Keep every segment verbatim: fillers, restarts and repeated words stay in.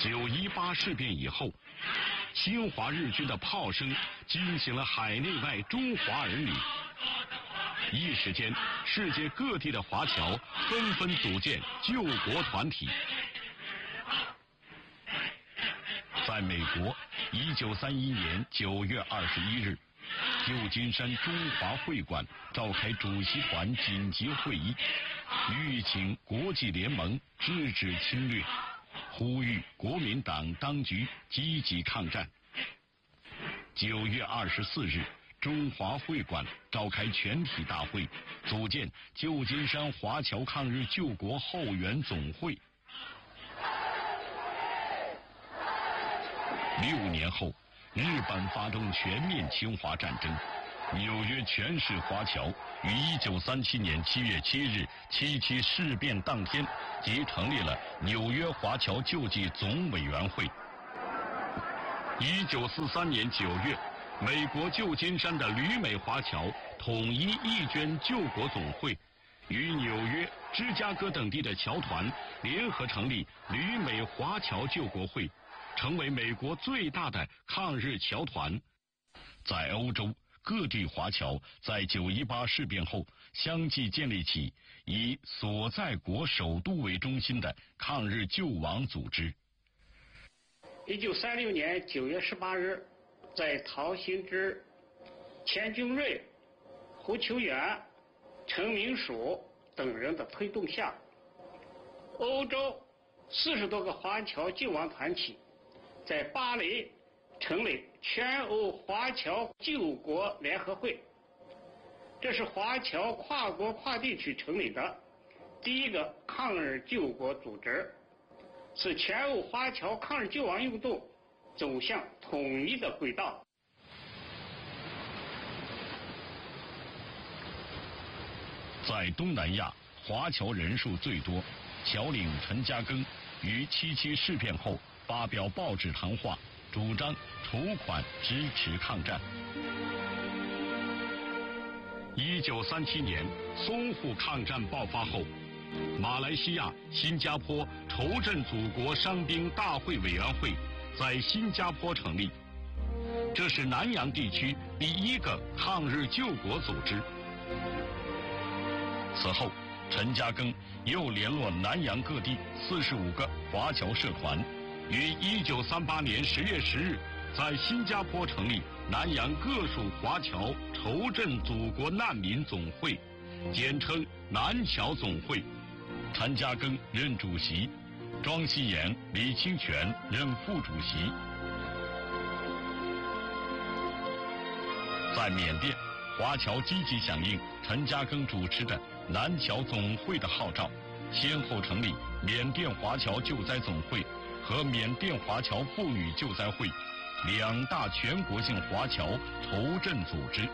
九一八事变以后，侵华日军的炮声惊醒了海内外中华儿女，一时间，世界各地的华侨纷纷组建救国团体。在美国，一九三一年九月二十一日，旧金山中华会馆召开主席团紧急会议，吁请国际联盟制止侵略，呼吁国民党当局积极抗战。九月二十四日，中华会馆召开全体大会，组建旧金山华侨抗日救国后援总会。六年后，日本发动全面侵华战争，纽约全市华侨于一九三七年七月七日七七事变当天，即成立了纽约华侨救济总委员会。一九四三年九月，美国旧金山的旅美华侨统一义捐救国总会，与纽约、芝加哥等地的侨团联合成立旅美华侨救国会，成为美国最大的抗日侨团。在欧洲各地华侨在九一八事变后相继建立起以所在国首都为中心的抗日救亡组织。 一九三六年九月十八日，在陶行知、钱君瑞、胡秋原、陈明曙等人的推动下，欧洲四十多个华侨救亡团体在巴黎成立全欧华侨救国联合会，这是华侨跨国跨地区成立的第一个抗日救国组织，使全欧华侨抗日救亡运动走向统一的轨道。 在东南亚，华侨人数最多，侨领陈嘉庚于七七事变后发表报纸谈话，主张筹款支持抗战。一九三七年淞沪抗战爆发后，马来西亚、新加坡筹赈祖国伤兵大会委员会在新加坡成立，这是南洋地区第一个抗日救国组织。此后，陈嘉庚又联络南洋各地四十五个华侨社团，于一九三八年十月十日在新加坡成立南洋各属华侨筹赈祖国难民总会，简称南侨总会。陈嘉庚任主席，庄希言、李清泉任副主席。在缅甸，华侨积极响应陈嘉庚主持的南侨总会的号召，先后成立缅甸华侨救灾总会和缅甸华侨妇女救灾会两大全国性华侨筹赈组织。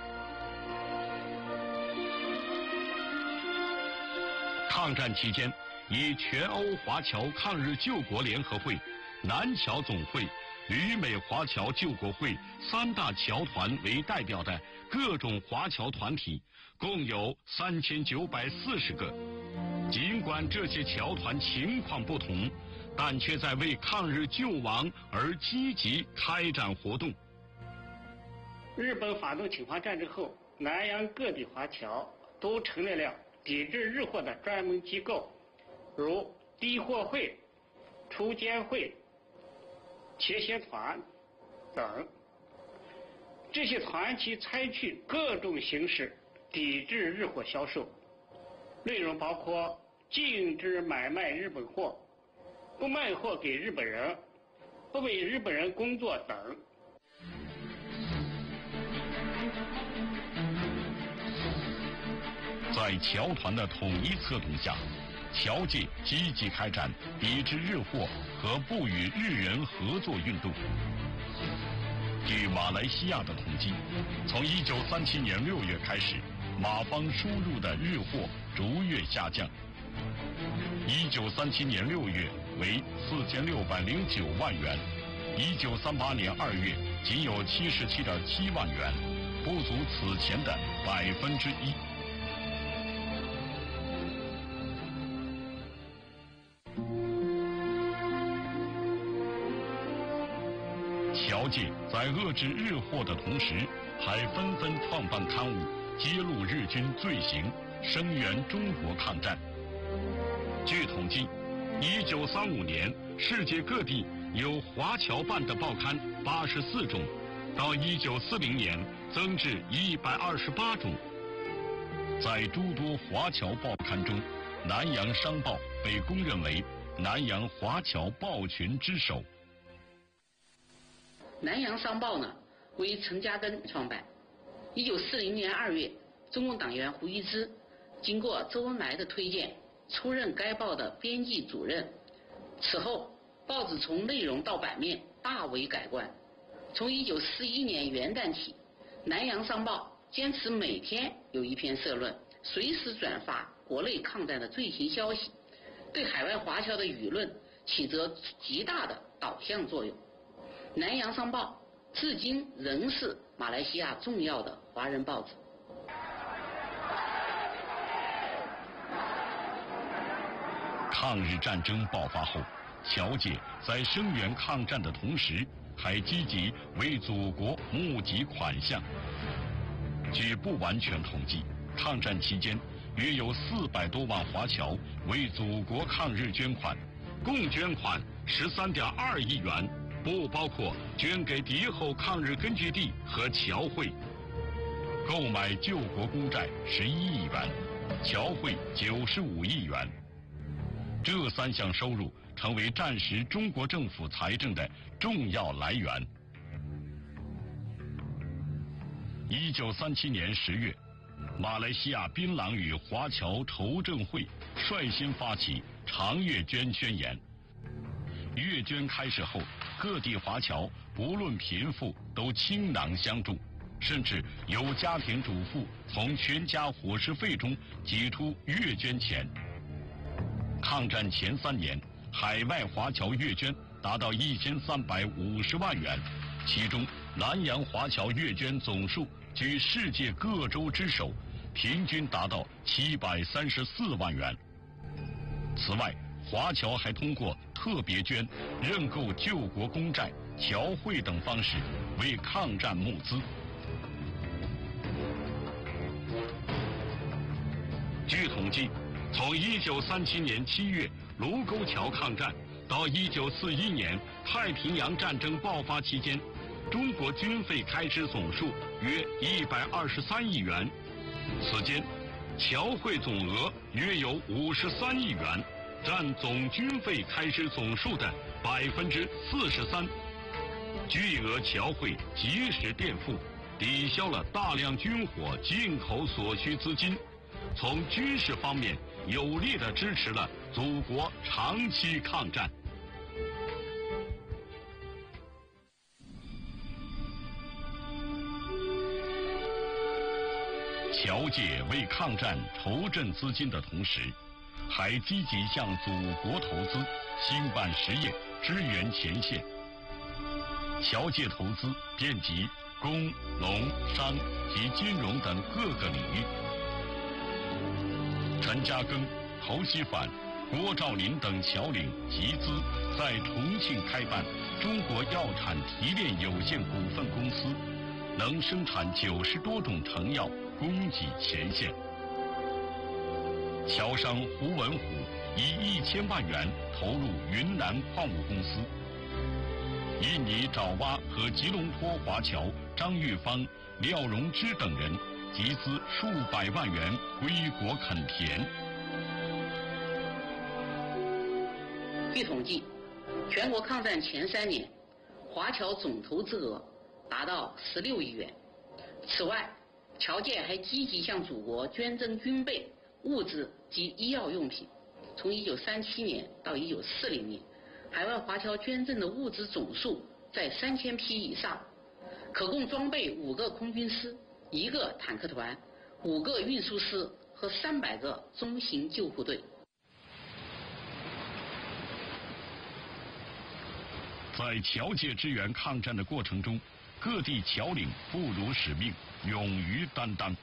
抗战期间，以全欧华侨抗日救国联合会、南侨总会、旅美华侨救国会三大侨团为代表的各种华侨团体，共有三千九百四十个。尽管这些侨团情况不同，但却在为抗日救亡而积极开展活动。 日本发动侵华战争后，南洋各地华侨都成立了抵制日货的专门机构，如敌货会、出监会、切协团等。这些团体采取各种形式抵制日货销售，内容包括禁止买卖日本货、不卖货给日本人、不为日本人工作等。 在侨团的统一策动下，侨界积极开展抵制日货和不与日人合作运动。据马来西亚的统计，从一九三七年六月开始，马方输入的日货逐月下降。一九三七年六月为四千六百零九万元，一九三八年二月仅有七十七点七万元，不足此前的百分之一。 侨界在遏制日货的同时，还纷纷创办刊物，揭露日军罪行，声援中国抗战。据统计，一九三五年世界各地有华侨办的报刊八十四种，到一九四零年增至一百二十八种。在诸多华侨报刊中，南洋商报被公认为南洋华侨报群之首。 南洋商报呢，为陈嘉庚创办。一九四零年二月，中共党员胡一之经过周恩来的推荐，出任该报的编辑主任。此后，报纸从内容到版面大为改观。从一九四一年元旦起，南洋商报坚持每天有一篇社论，随时转发国内抗战的最新消息，对海外华侨的舆论起着极大的导向作用。南洋商报至今仍是马来西亚重要的华人报纸。 抗日战争爆发后，侨界在声援抗战的同时，还积极为祖国募集款项。据不完全统计，抗战期间约有四百多万华侨为祖国抗日捐款，共捐款十三点二亿元，不包括捐给敌后抗日根据地和侨会。购买救国公债十一亿元，侨会九十五亿元。这三项收入成为战时中国政府财政的重要来源。一九三七年十月，马来西亚槟榔屿华侨筹政会率先发起常月捐宣言。月捐开始后，各地华侨不论贫富都倾囊相助，甚至有家庭主妇从全家伙食费中挤出月捐钱。抗战前三年，海外华侨月捐达到一千三百五十万元，其中南洋华侨月捐总数居世界各州之首，平均达到七百三十四万元。此外，华侨还通过特别捐、认购救国公债、侨会等方式为抗战募资。据统计，从一九三七年七月卢沟桥抗战到一九四一年太平洋战争爆发期间，中国军费开支总数约一百二十三亿元，此间侨会总额约有五十三亿元，占总军费开支总数的百分之四十三。巨额侨会及时垫付，抵消了大量军火进口所需资金，从军事方面有力地支持了祖国长期抗战。侨界为抗战筹赈资金的同时，还积极向祖国投资，兴办实业，支援前线。侨界投资遍及工、农、商及金融等各个领域。陈嘉庚、侯锡反、郭兆麟等侨领集资在重庆开办中国药产提炼有限股份公司，能生产九十多种成药，供给前线。侨商胡文虎以一千万元投入云南矿物公司。印尼爪哇和吉隆坡华侨张玉芳、廖荣芝等人集资数百万元归国垦田。 据统计，全国抗战前三年，华侨总投资额达到十六亿元。此外，侨界还积极向祖国捐赠军备、物资及医药用品。从一九三七年到一九四零年，海外华侨捐赠的物资总数在三千批以上，可供装备五个空军师、一个坦克团、五个运输师和三百个中型救护队。 在侨界支援抗战的过程中，各地侨领不辱使命，勇于担当。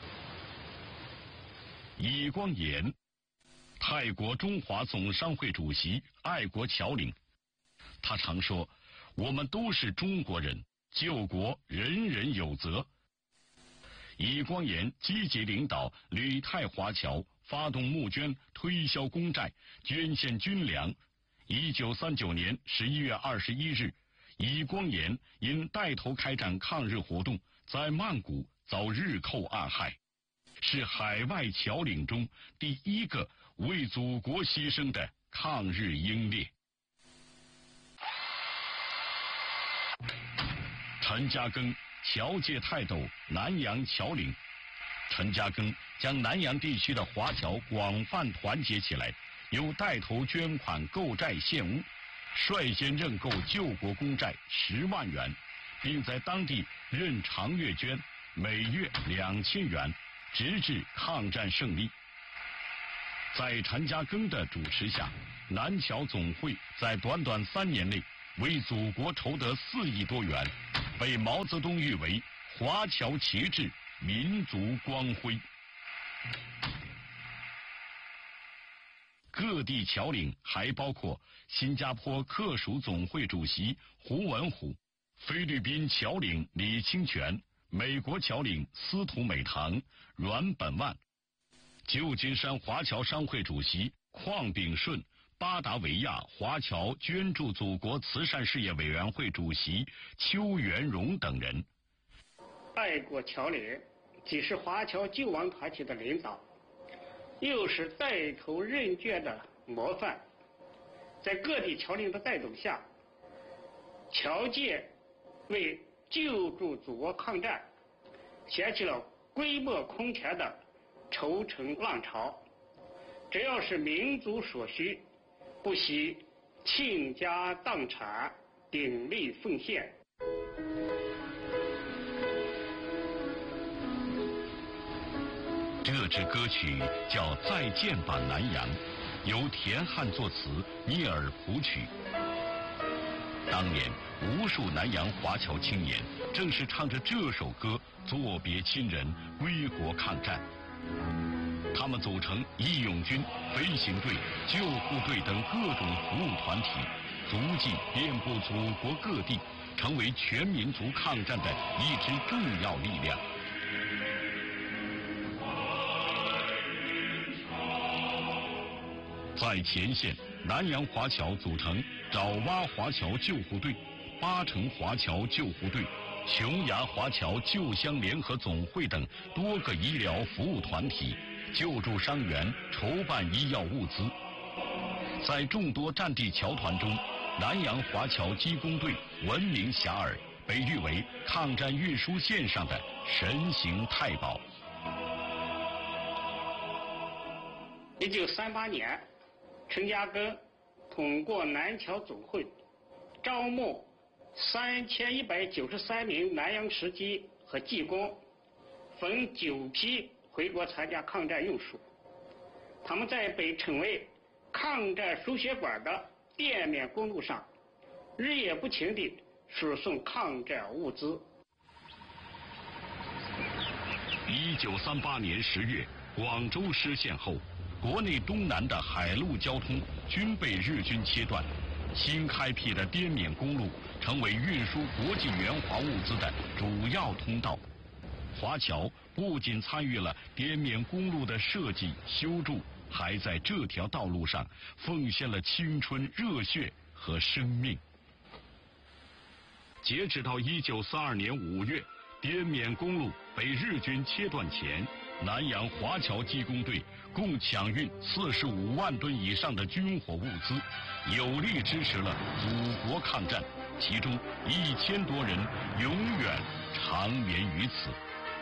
尹光炎，泰国中华总商会主席，爱国侨领，他常说：“ 我们都是中国人，救国人人有责。乙光岩积极领导旅泰华侨发动募捐，推销公债，捐献军粮。一九三九年十一月二十一日，乙光岩因带头开展抗日活动，在曼谷遭日寇暗害，是海外侨领中第一个为祖国牺牲的抗日英烈。陈嘉庚，侨界泰斗，南洋侨领。陈嘉庚将南洋地区的华侨广泛团结起来，又带头捐款购债献屋，率先认购救国公债十万元，并在当地任常月捐，每月两千元，直至抗战胜利。在陈嘉庚的主持下，南侨总会在短短三年内为祖国筹得四亿多元，被毛泽东誉为华侨旗帜，民族光辉。各地侨领还包括新加坡客属总会主席胡文虎、菲律宾侨领李清泉、美国侨领司徒美堂、阮本万、旧金山华侨商会主席邝炳顺、巴达维亚华侨捐助祖国慈善事业委员会主席邱元荣等人。 爱国侨领既是华侨救亡团体的领导，又是带头认捐的模范。在各地侨领的带动下，侨界为救助祖国抗战掀起了规模空前的筹诚浪潮。只要是民族所需，不惜倾家荡产，鼎力奉献。 这支歌曲叫《再见吧南洋》，由田汉作词，聂耳谱曲。当年无数南洋华侨青年正是唱着这首歌作别亲人，归国抗战。他们组成义勇军、飞行队、救护队等各种服务团体，足迹遍布祖国各地，成为全民族抗战的一支重要力量。在前线，南洋华侨组成爪哇华侨救护队、八城华侨救护队、琼崖华侨救乡联合总会等多个医疗服务团体，救助伤员，筹办医药物资。在众多战地侨团中，南洋华侨机工队闻名遐迩，被誉为抗战运输线上的神行太保。 一九三八年，陈嘉庚通过南侨总会招募三千一百九十三名南洋司机和技工，分九批回国参加抗战用书。他们在被称为抗战输血管的滇缅公路上，日夜不停地输送抗战物资。 一九三八年十月，广州失陷后，国内东南的海陆交通均被日军切断，新开辟的滇缅公路成为运输国际援华物资的主要通道。华侨不仅参与了滇缅公路的设计修筑，还在这条道路上奉献了青春热血和生命。截止到一九四二年五月，滇缅公路被日军切断前，南洋华侨机工队共抢运四十五万吨以上的军火物资，有力支持了祖国抗战，其中一千多人永远长眠于此。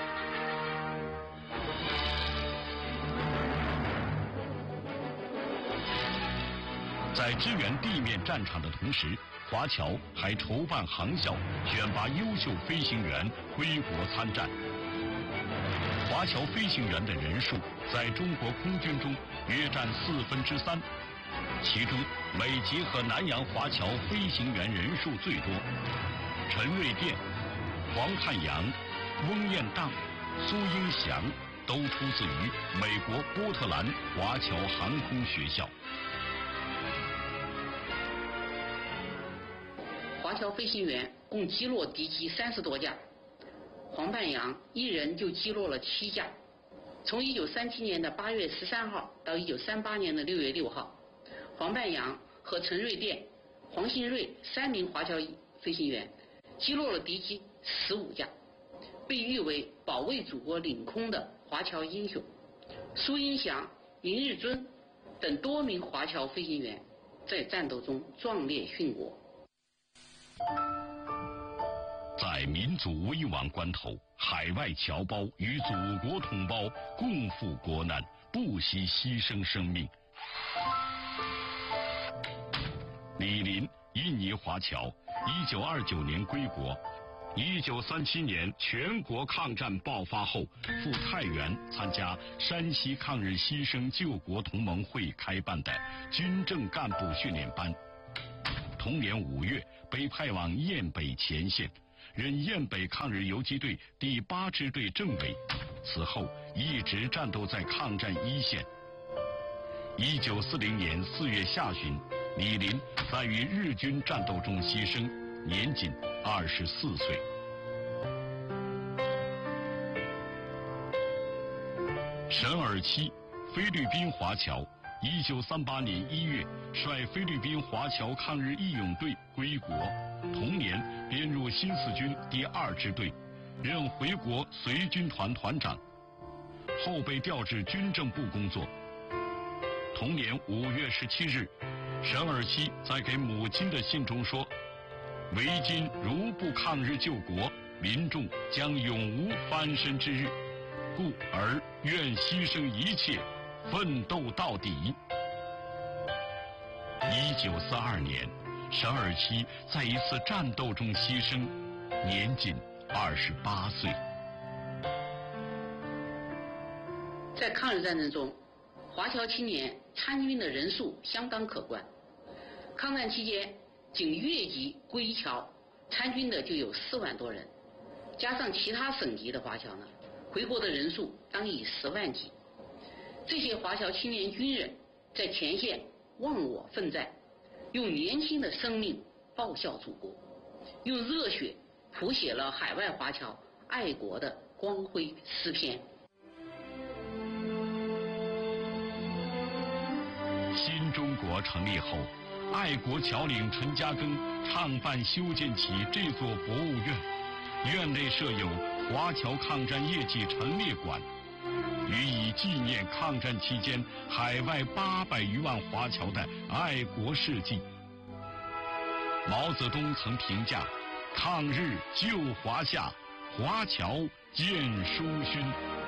在支援地面战场的同时，华侨还筹办航校，选拔优秀飞行员归国参战。华侨飞行员的人数在中国空军中约占四分之三，其中美籍和南洋华侨飞行员人数最多。陈瑞电、黄汉阳、翁彦荡、苏英祥都出自于美国波特兰华侨航空学校。 华侨飞行员共击落敌机三十多架，黄半洋一人就击落了七架。从一九三七年的八月十三号到一九三八年的六月六号，黄半洋和陈瑞甸、黄新瑞三名华侨飞行员击落了敌机十五架，被誉为保卫祖国领空的华侨英雄。苏英祥、林日尊等多名华侨飞行员在战斗中壮烈殉国。 在民族危亡关头，海外侨胞与祖国同胞共赴国难，不惜牺牲生命。李林，印尼华侨，一九二九年归国。一九三七年全国抗战爆发后，赴太原参加山西抗日牺牲救国同盟会开办的军政干部训练班。同年五月，被派往雁北前线，任雁北抗日游击队第八支队政委，此后一直战斗在抗战一线。一九四零年四月下旬，李林在与日军战斗中牺牲，年仅二十四岁。沈尔期，菲律宾华侨，一九三八年一月率菲律宾华侨抗日义勇队归国，同年编入新四军第二支队，任回国随军团团长，后被调至军政部工作。同年五月十七日，沈尔期在给母亲的信中说：“为今如不抗日救国，民众将永无翻身之日，故而愿牺牲一切，奋斗到底。”一九四二年，沈尔期在一次战斗中牺牲，年仅二十八岁。 在抗日战争中，华侨青年参军的人数相当可观。抗战期间，仅粤籍归侨参军的就有四万多人，加上其他省级的华侨呢，回国的人数当以十万计。这些华侨青年军人在前线忘我奋战，用年轻的生命报效祖国，用热血谱写了海外华侨爱国的光辉诗篇。 新中国成立后，爱国侨领陈嘉庚创办修建起这座博物院，院内设有华侨抗战业绩陈列馆，予以纪念抗战期间海外八百余万华侨的爱国事迹。毛泽东曾评价：“抗日救华夏，华侨建书勋。”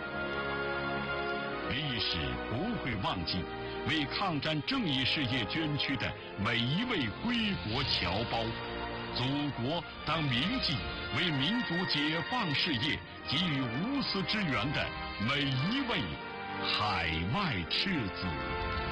历史不会忘记为抗战正义事业捐躯的每一位归国侨胞，祖国当铭记为民族解放事业给予无私支援的每一位海外赤子。